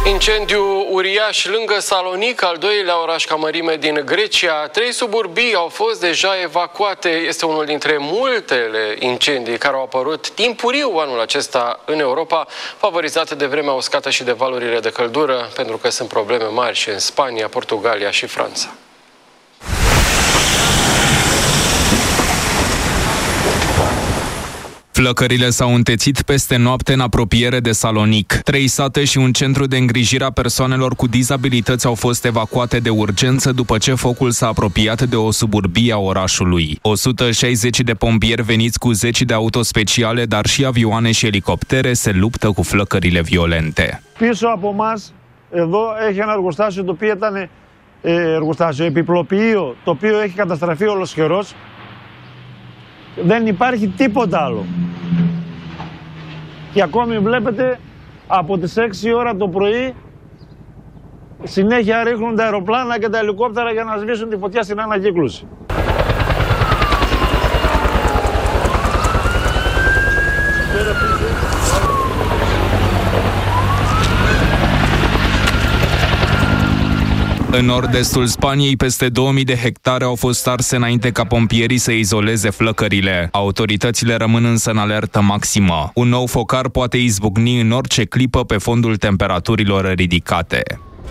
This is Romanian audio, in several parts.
Incendiu uriaș lângă Salonic, al doilea oraș ca mărime din Grecia. 3 suburbii au fost deja evacuate. Este unul dintre multele incendii care au apărut timpuriu anul acesta în Europa, favorizate de vremea uscată și de valurile de căldură, pentru că sunt probleme mari și în Spania, Portugalia și Franța. Flăcările s-au întețit peste noapte în apropiere de Salonic. 3 sate și un centru de îngrijire a persoanelor cu dizabilități au fost evacuate de urgență după ce focul s-a apropiat de o suburbie a orașului. 160 de pompieri veniți cu 10 de autospeciale, dar și avioane și elicoptere se luptă cu flăcările violente. Πίσω από μας, εδώ έχει ένα εργοστάσιο το οποίο ήταν εργοστάσιο επιπλοποιείο, το οποίο έχει καταστραφεί ολοσχερός. Δεν υπάρχει τίποτα άλλο. Και ακόμη βλέπετε από τις 6 ώρα το πρωί συνέχεια ρίχνουν τα αεροπλάνα και τα ελικόπτερα για να σβήσουν τη φωτιά στην ανακύκλωση. În nord-estul Spaniei, peste 2000 de hectare au fost arse înainte ca pompierii să izoleze flăcările. Autoritățile rămân însă în alertă maximă. Un nou focar poate izbucni în orice clipă pe fondul temperaturilor ridicate.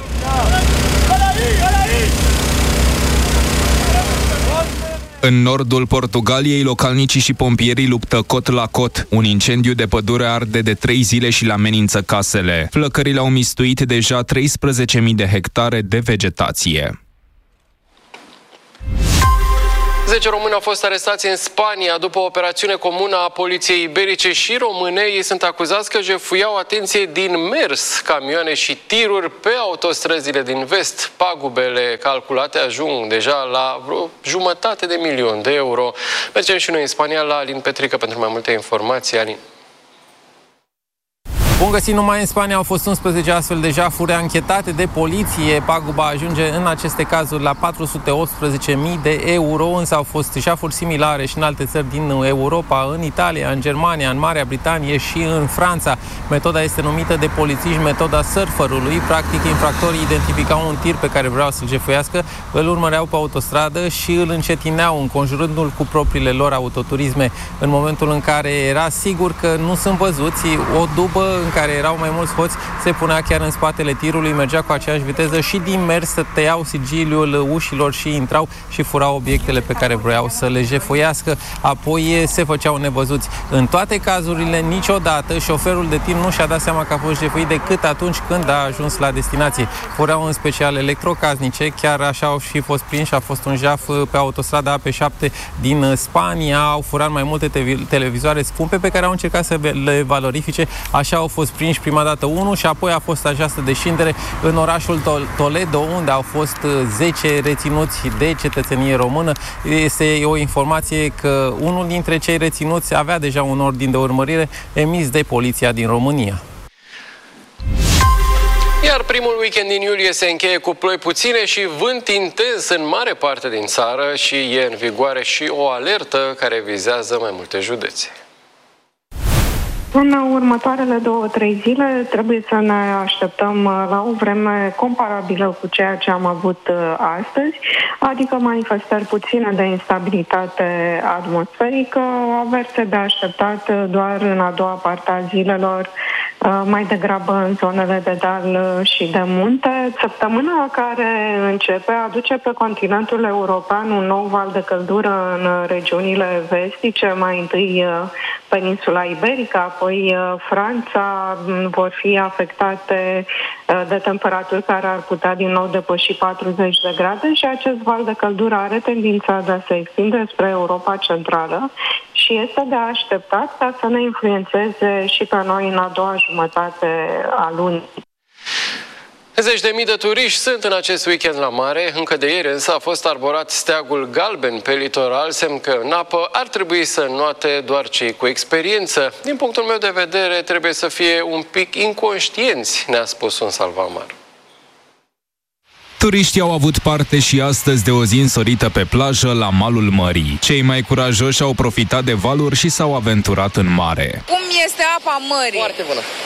În nordul Portugaliei, localnicii și pompierii luptă cot la cot. Un incendiu de pădure arde de 3 zile și le amenință casele. Flăcările au mistuit deja 13.000 de hectare de vegetație. 10 români au fost arestați în Spania după o operațiune comună a poliției iberice și române. Ei sunt acuzați că jefuiau, atenție, din mers, camioane și tiruri pe autostrăzile din vest. Pagubele calculate ajung deja la vreo 500.000 de euro. Mergem și noi în Spania la Alin Petrică pentru mai multe informații. Alin. Bun găsit, numai în Spania au fost 11 astfel de jafuri anchetate de poliție. Paguba ajunge în aceste cazuri la 418.000 de euro, însă au fost jafuri similare și în alte țări din Europa, în Italia, în Germania, în Marea Britanie și în Franța. Metoda este numită de polițiști metoda surferului. Practic, infractorii identificau un tir pe care vreau să-l jefuiască, îl urmăreau pe autostradă și îl încetineau, înconjurându-l cu propriile lor autoturisme. În momentul în care era sigur că nu sunt văzuți, o dubă în care erau mai mulți hoți se punea chiar în spatele tirului, mergea cu aceeași viteză și din mers tăiau sigiliul ușilor și intrau și furau obiectele pe care vreau să le jefuiască, apoi se făceau nevăzuți. În toate cazurile, niciodată șoferul de tir nu și-a dat seama că a fost jefuit decât atunci când a ajuns la destinație. Furau în special electrocasnice, chiar așa au și fost prinși. A fost un jaf pe autostrada AP7 din Spania, au furat mai multe televizoare scumpe pe care au încercat să le valorifice. Așa au fost prinși prima dată unul și apoi a fost această descindere în orașul Toledo, unde au fost 10 reținuți de cetățenie română. Este o informație că unul dintre cei reținuți avea deja un ordin de urmărire emis de poliția din România. Iar primul weekend din iulie se încheie cu ploi puține și vânt intens în mare parte din țară și e în vigoare și o alertă care vizează mai multe județe. În următoarele 2-3 zile trebuie să ne așteptăm la o vreme comparabilă cu ceea ce am avut astăzi, adică manifestări puține de instabilitate atmosferică, averse de așteptat doar în a doua parte a zilelor, mai degrabă în zonele de deal și de munte. Săptămâna care începe aduce pe continentul european un nou val de căldură în regiunile vestice, mai întâi peninsula iberică, apoi Franța, vor fi afectate de temperaturi care ar putea din nou depăși 40 de grade și acest val de căldură are tendința de a se extinde spre Europa Centrală și este de așteptat ca să ne influențeze și pe noi în a doua jumătate a lunii. Zeci de mii de turiști sunt în acest weekend la mare. Încă de ieri însă a fost arborat steagul galben pe litoral, semn că în apă ar trebui să înoate doar cei cu experiență. Din punctul meu de vedere, trebuie să fie un pic inconștienți, ne-a spus un salvamar. Turiștii au avut parte și astăzi de o zi însorită pe plajă la malul mării. Cei mai curajoși au profitat de valuri și s-au aventurat în mare. Cum este apa mării? Foarte bună.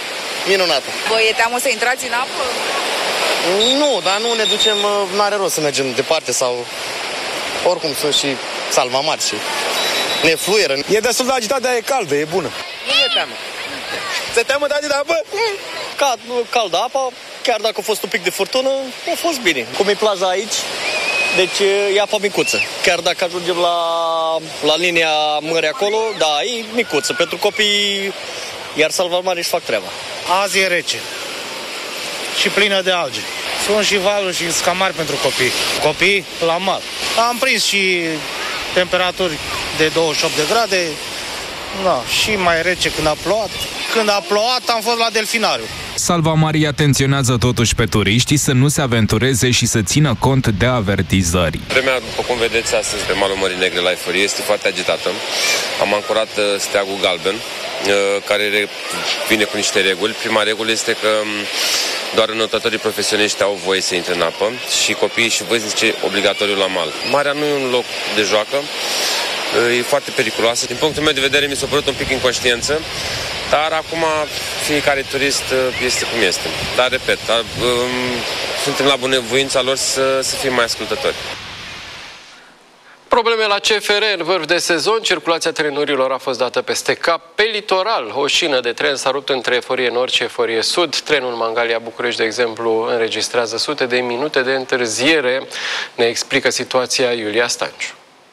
minunată. Vă e teamă să intrați în apă? Nu, dar nu ne ducem, n-are rost să mergem departe sau... Oricum sunt și salvamari și ne fluieră. E destul de agitat, dar e caldă, e bună. Nu e teamă. Se teamă de apă? Caldă apa, chiar dacă a fost un pic de furtună, a fost bine. Cum e plaja aici, deci e apa micuță. Chiar dacă ajungem la linia mării acolo, da, e micuță. Pentru copii, iar salvamarii își fac treaba. Azi e rece și plină de alge. Sunt și valuri și scamari pentru copii. Copii la mal. Am prins și temperaturi de 28 de grade. Da, și mai rece când a plouat. Când a plouat am fost la delfinariu. Salvamarii atenționează totuși pe turiștii să nu se aventureze și să țină cont de avertizări. Vremea, după cum vedeți astăzi, pe malul Mării Negre la Eforie este foarte agitată. Am ancorat steagul galben, care vine cu niște reguli. Prima regulă este că doar înotătorii profesioniști au voie să intre în apă și copiii și văznici obligatoriu la mal. Marea nu e un loc de joacă, e foarte periculoasă. Din punctul meu de vedere mi s-a părut un pic inconștiență, dar acum fiecare turist este cum este. Dar, repet, suntem la bunăvoința lor să fie mai ascultători. Probleme la CFR în vârf de sezon, circulația trenurilor a fost dată peste cap. Pe litoral, o șină de tren s-a rupt între Eforie Nord și Eforie Sud. Trenul Mangalia-București, de exemplu, înregistrează sute de minute de întârziere. Ne explică situația Iulia Stanciu.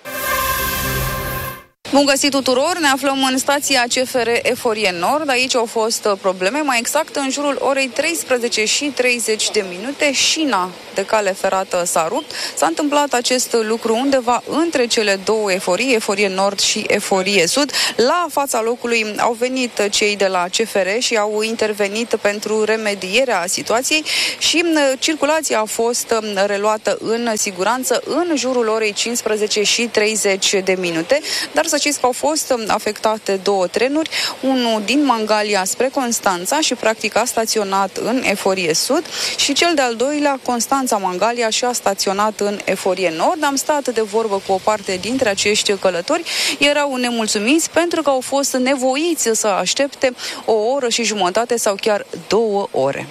Bun găsit tuturor, ne aflăm în stația CFR Eforie Nord. Aici au fost probleme, mai exact în jurul orei 13 și 30 de minute. Șina de cale ferată s-a rupt. S-a întâmplat acest lucru undeva între cele două eforii, Eforie Nord și Eforie Sud. La fața locului au venit cei de la CFR și au intervenit pentru remedierea situației și circulația a fost reluată în siguranță în jurul orei 15 și 30 de minute. Dar să știți că au fost afectate două trenuri, unul din Mangalia spre Constanța și practic a staționat în Eforie Sud și cel de-al doilea, Constanța-Mangalia, și a staționat în Eforie Nord. Am stat de vorbă cu o parte dintre acești călători, erau nemulțumiți pentru că au fost nevoiți să aștepte o oră și jumătate sau chiar 2 ore.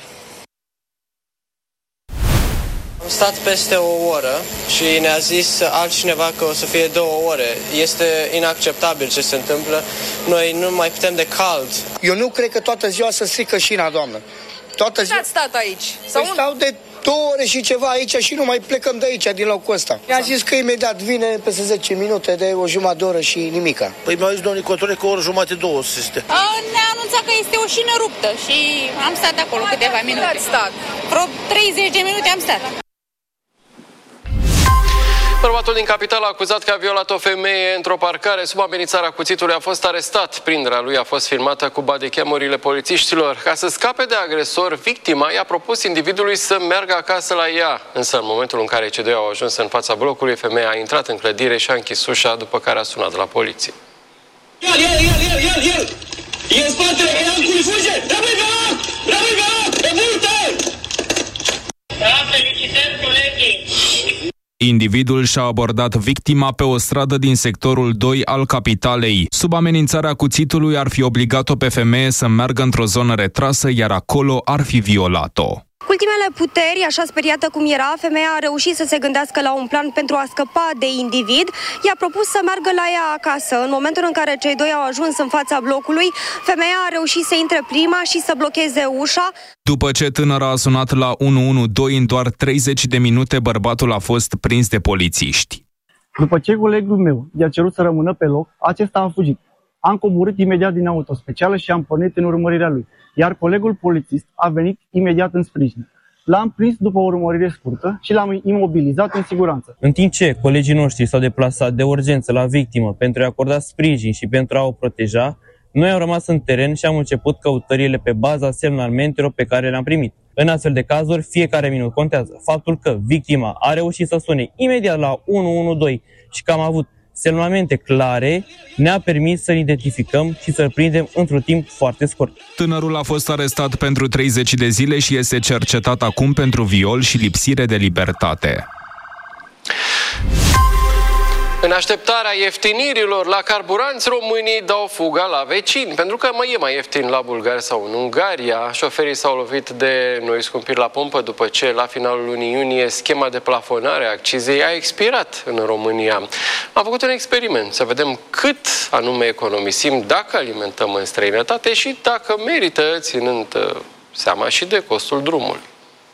Am stat peste o oră și ne-a zis altcineva că o să fie 2 ore. Este inacceptabil ce se întâmplă. Noi nu mai putem de cald. Eu nu cred că toată ziua să strică șina, doamnă. Toată ziua. Ați stat aici? Sau stau de 2 ore și ceva aici și nu mai plecăm de aici, din locul ăsta. Mi-a zis că imediat vine peste 10 minute, de o jumătate de oră și nimica. Păi mi-au zis domnul controle că o oră jumătate, 2 este. Ne-a anunțat că este o șină ruptă și am stat acolo câteva minute. Ați stat? Vreo 30 de minute am stat. Bărbatul din capitală acuzat că a violat o femeie într-o parcare sub amenințarea cuțitului a fost arestat. Prinderea lui a fost filmată cu bodycam-urile polițiștilor. Ca să scape de agresor, victima i-a propus individului să meargă acasă la ea. Însă în momentul în care cei doi au ajuns în fața blocului, femeia a intrat în clădire și a închis ușa, după care a sunat la poliție. El! E în spatele, e în cui fuge! Rămâi pe loc! Rămâi pe loc! Te multe! Da, felicitări, colegii! Individul și-a abordat victima pe o stradă din sectorul 2 al capitalei. Sub amenințarea cuțitului ar fi obligat-o pe femeie să meargă într-o zonă retrasă, iar acolo ar fi violat-o. Cu ultimele puteri, așa speriată cum era, femeia a reușit să se gândească la un plan pentru a scăpa de individ. I-a propus să meargă la ea acasă. În momentul în care cei doi au ajuns în fața blocului, femeia a reușit să intre prima și să blocheze ușa. După ce tânăra a sunat la 112, în doar 30 de minute bărbatul a fost prins de polițiști. După ce colegul meu i-a cerut să rămână pe loc, acesta a fugit. Am coborât imediat din auto specială și am pornit în urmărirea lui, iar colegul polițist a venit imediat în sprijin. L-am prins după o urmărire scurtă și l-am imobilizat în siguranță. În timp ce colegii noștri s-au deplasat de urgență la victimă pentru a acorda sprijin și pentru a o proteja, noi am rămas în teren și am început căutările pe baza semnalmentelor pe care le-am primit. În astfel de cazuri, fiecare minut contează. Faptul că victima a reușit să sune imediat la 112 și că am avut semnalmente clare ne-a permis să-l identificăm și să-l prindem într-un timp foarte scurt. Tânărul a fost arestat pentru 30 de zile și este cercetat acum pentru viol și lipsire de libertate. În așteptarea ieftinirilor la carburanți, românii dau fuga la vecini, pentru că mai e mai ieftin la Bulgaria sau în Ungaria. Șoferii s-au lovit de noi scumpiri la pompă după ce la finalul lunii iunie schema de plafonare a accizei a expirat în România. Am făcut un experiment să vedem cât anume economisim dacă alimentăm în străinătate și dacă merită, ținând seama și de costul drumului.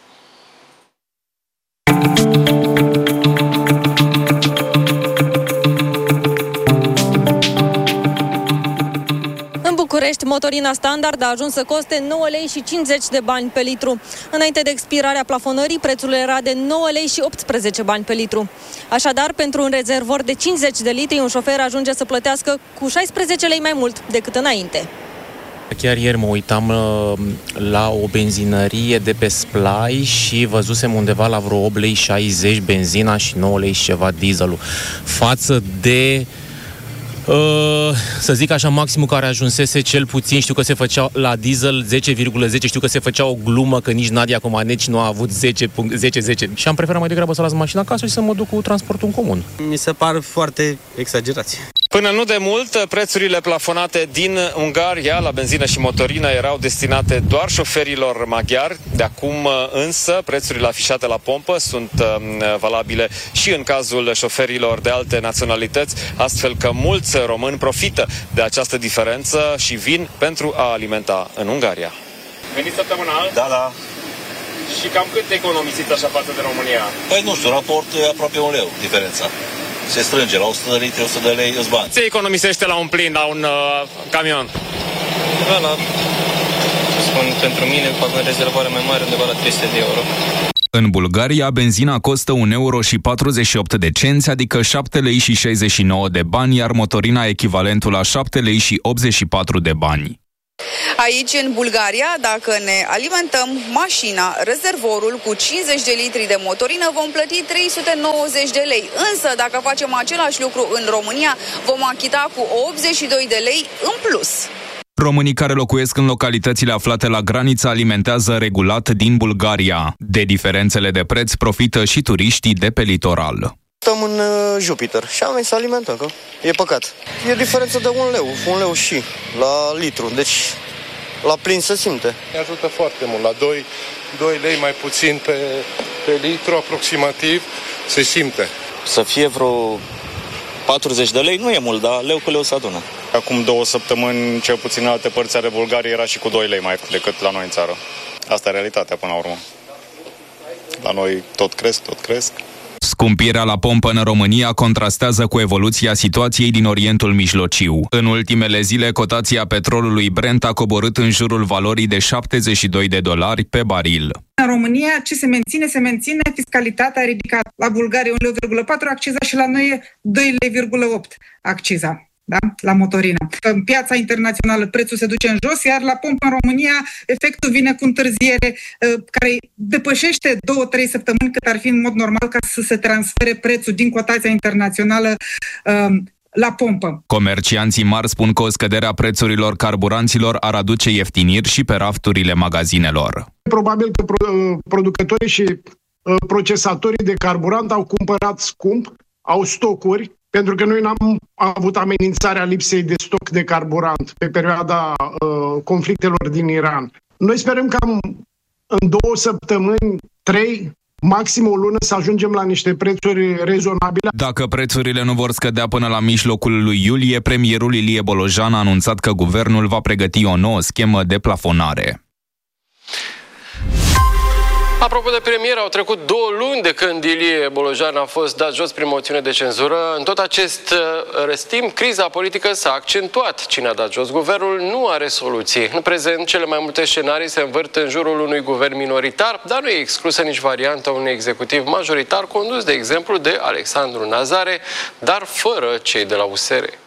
București, motorina standard a ajuns să coste 9 lei și 50 de bani pe litru. Înainte de expirarea plafonării, prețul era de 9 lei și 18 bani pe litru. Așadar, pentru un rezervor de 50 de litri, un șofer ajunge să plătească cu 16 lei mai mult decât înainte. Chiar ieri mă uitam la o benzinărie de pe Splai și văzusem undeva la vreo 8 lei 60 benzina și 9 lei și ceva dieselul. Față de să zic așa, maximul care ajunsese, cel puțin știu că se făcea la diesel 10,10, știu că se făcea o glumă că nici Nadia Comaneci nu a avut 10 și am preferat mai degrabă să las mașina acasă și să mă duc cu transportul în comun. Mi se par foarte exagerați. Până nu de mult, prețurile plafonate din Ungaria la benzină și motorină erau destinate doar șoferilor maghiari. De acum însă, prețurile afișate la pompă sunt valabile și în cazul șoferilor de alte naționalități, astfel că mulți români profită de această diferență și vin pentru a alimenta în Ungaria. Veniți săptămânal? Da. Și cam cât economisiți așa față de România? Păi nu știu, raport e aproape 1 leu diferența. Se strânge la 100 de litri, 100 de lei, îți bani. Ce economisește la un plin, la un camion? Undeva la, să spun, pentru mine, fac o rezervare mai mare, undeva la 300 de euro. În Bulgaria, benzina costă 1,48 euro, adică 7 lei și 69 de bani, iar motorina echivalentul la 7 lei și 84 de bani. Aici, în Bulgaria, dacă ne alimentăm mașina, rezervorul cu 50 de litri de motorină, vom plăti 390 de lei. Însă, dacă facem același lucru în România, vom achita cu 82 de lei în plus. Românii care locuiesc în localitățile aflate la graniță alimentează regulat din Bulgaria. De diferențele de preț profită și turiștii de pe litoral. Stăm în Jupiter și am venit să alimentăm, că e păcat. E diferență de 1 leu și la litru, deci la plin se simte. Ne ajută foarte mult, la 2 lei mai puțin pe litru aproximativ se simte. Să fie vreo 40 de lei nu e mult, dar leu cu leu se adună. Acum 2 săptămâni, cel puțin în alte părți ale Bulgariei, era și cu 2 lei mai ieftin decât la noi în țară. Asta e realitatea până la urmă. La noi tot cresc. Scumpirea la pompă în România contrastează cu evoluția situației din Orientul Mijlociu. În ultimele zile, cotația petrolului Brent a coborât în jurul valorii de $72 pe baril. În România, ce se menține? Se menține fiscalitatea ridicată. La Bulgaria 1,4 lei acciza și la noi 2,8 lei acciza. Da? La motorină. În piața internațională prețul se duce în jos, iar la pompă în România efectul vine cu întârziere care depășește 2-3 săptămâni cât ar fi în mod normal ca să se transfere prețul din cotația internațională la pompă. Comercianții mari spun că o scădere a prețurilor carburanților ar aduce ieftiniri și pe rafturile magazinelor. Probabil că producătorii și procesatorii de carburant au cumpărat scump, au stocuri, pentru că noi n-am avut amenințarea lipsei de stoc de carburant pe perioada conflictelor din Iran. Noi sperăm că în 2 săptămâni, 3, maxim o lună să ajungem la niște prețuri rezonabile. Dacă prețurile nu vor scădea până la mijlocul lui iulie, premierul Ilie Bolojan a anunțat că guvernul va pregăti o nouă schemă de plafonare. Apropo de premier, au trecut 2 luni de când Ilie Bolojan a fost dat jos prin moțiune de cenzură. În tot acest timp, criza politică s-a accentuat. Cine a dat jos guvernul nu are soluții. În prezent, cele mai multe scenarii se învârt în jurul unui guvern minoritar, dar nu e exclusă nici varianta unui executiv majoritar condus, de exemplu, de Alexandru Nazare, dar fără cei de la USR.